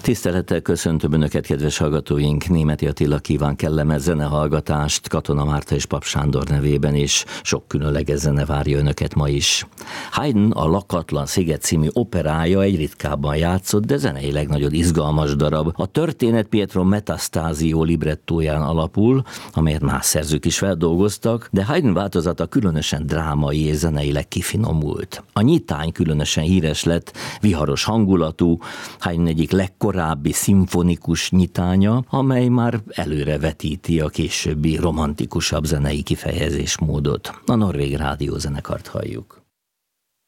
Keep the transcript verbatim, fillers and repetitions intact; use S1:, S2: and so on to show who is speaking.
S1: Tisztelettel köszöntöm Önöket, kedves hallgatóink! Németi Attila kíván kellemes zenehallgatást Katona Márta és Pap Sándor nevében is. Sok különleges zene várja Önöket ma is. Haydn a Lakatlan sziget című operája egy ritkábban játszott, de zeneileg nagyon izgalmas darab. A történet Pietro Metastasio librettóján alapul, amelyet más szerzők is feldolgoztak, de Haydn változata különösen drámai és zeneileg kifinomult. A nyitány különösen híres lett, viharos hangulatú, Haydn egyik legkorábbi szimfonikus nyitánya, amely már előre vetíti a későbbi romantikusabb zenei kifejezésmódot. A Norvég Rádiózenekart halljuk.